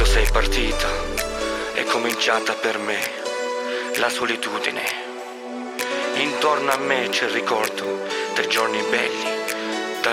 Quando sei partita è cominciata per me la solitudine. Intorno a me c'è il ricordo dei giorni belli